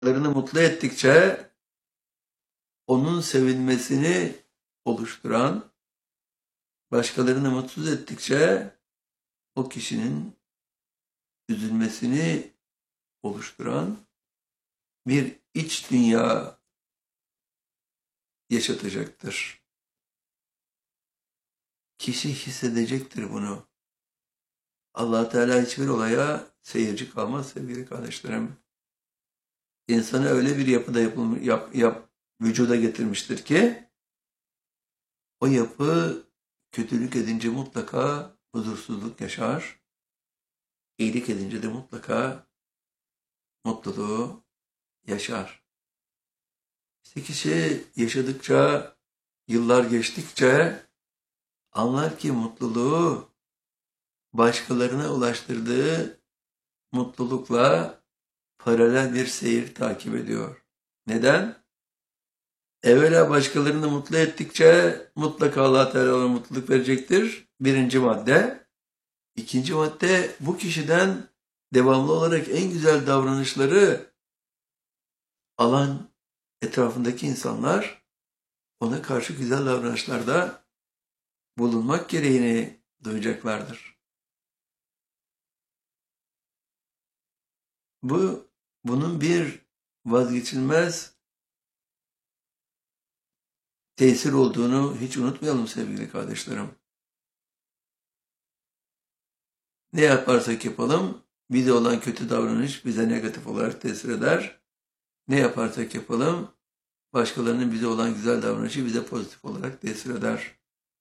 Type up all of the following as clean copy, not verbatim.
başkalarını mutlu ettikçe onun sevinmesini oluşturan, başkalarını mutsuz ettikçe o kişinin üzülmesini oluşturan bir iç dünya yaşatacaktır. Kişi hissedecektir bunu. Allah Teala hiçbir olaya seyirci kalmaz sevgili kardeşlerim. İnsanı öyle bir yapıda vücuda getirmiştir ki o yapı kötülük edince mutlaka huzursuzluk yaşar. İyilik edince de mutlaka mutluluğu yaşar. İşte kişi yaşadıkça, yıllar geçtikçe anlar ki mutluluğu başkalarına ulaştırdığı mutlulukla paralel bir seyir takip ediyor. Neden? Evvela başkalarını mutlu ettikçe mutlaka Allah Teala ona mutluluk verecektir. Birinci madde. İkinci madde, bu kişiden devamlı olarak en güzel davranışları alan etrafındaki insanlar ona karşı güzel davranışlarda bulunmak gereğini duyacaklardır. Bunun bir vazgeçilmez tesir olduğunu hiç unutmayalım sevgili kardeşlerim. Ne yaparsak yapalım, bize olan kötü davranış bize negatif olarak tesir eder. Ne yaparsak yapalım, başkalarının bize olan güzel davranışı bize pozitif olarak tesir eder.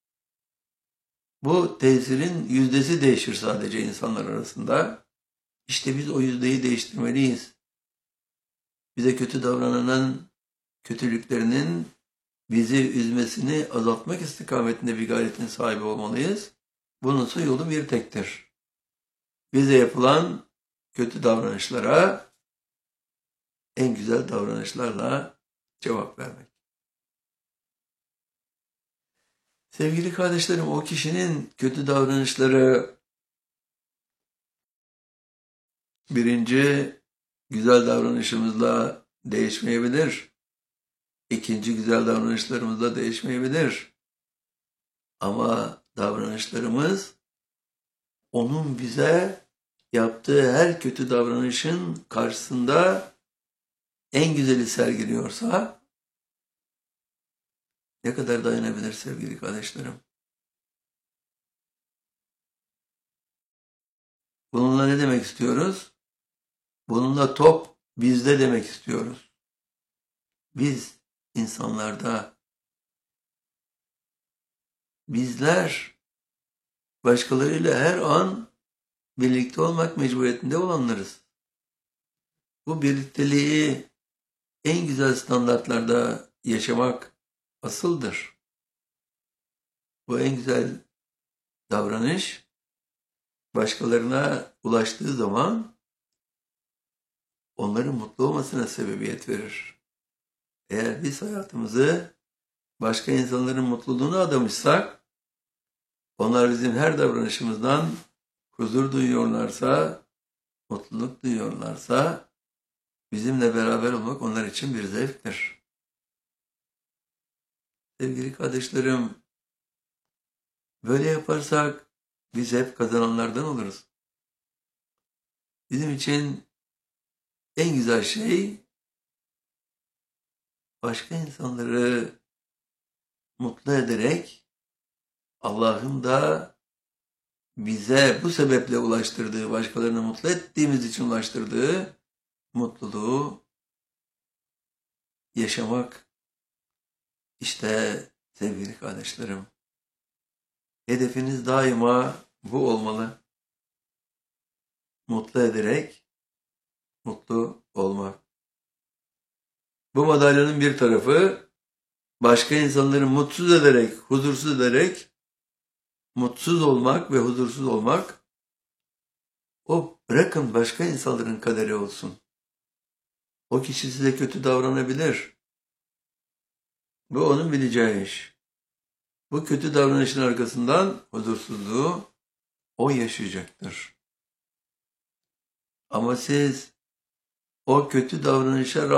Bu tesirin yüzdesi değişir sadece insanlar arasında. İşte biz o yüzdeyi değiştirmeliyiz. Bize kötü davrananın kötülüklerinin bizi üzmesini azaltmak istikametinde bir gayretin sahibi olmalıyız. Bunun yolu bir tektir. Bize yapılan kötü davranışlara en güzel davranışlarla cevap vermek. Sevgili kardeşlerim, o kişinin kötü davranışları birinci güzel davranışımızla değişmeyebilir. İkinci güzel davranışlarımızla değişmeyebilir. Ama davranışlarımız onun bize yaptığı her kötü davranışın karşısında en güzeli sergiliyorsa ne kadar dayanabilir sevgili kardeşlerim? Bununla ne demek istiyoruz? Bununla top bizde demek istiyoruz. Biz insanlarda, bizler başkalarıyla her an birlikte olmak mecburiyetinde olanlarız. Bu birlikteliği en güzel standartlarda yaşamak asıldır. Bu en güzel davranış başkalarına ulaştığı zaman onların mutlu olmasına sebebiyet verir. Eğer biz hayatımızı başka insanların mutluluğuna adamışsak, onlar bizim her davranışımızdan huzur duyuyorlarsa, mutluluk duyuyorlarsa, bizimle beraber olmak onlar için bir zevktir. Sevgili kardeşlerim, böyle yaparsak biz hep kazananlardan oluruz. Bizim için en güzel şey başka insanları mutlu ederek Allah'ın da bize bu sebeple ulaştırdığı, başkalarını mutlu ettiğimiz için ulaştırdığı mutluluğu yaşamak. İşte sevgili kardeşlerim, hedefiniz daima bu olmalı. Mutlu ederek mutlu olmak. Bu madalyonun bir tarafı başka insanları mutsuz ederek, huzursuz ederek mutsuz olmak ve huzursuz olmak, o bırakın başka insanların kaderi olsun. O kişi size kötü davranabilir. Bu onun bileceği iş. Bu kötü davranışın arkasından huzursuzluğu o yaşayacaktır. Ama siz o kötü davranışa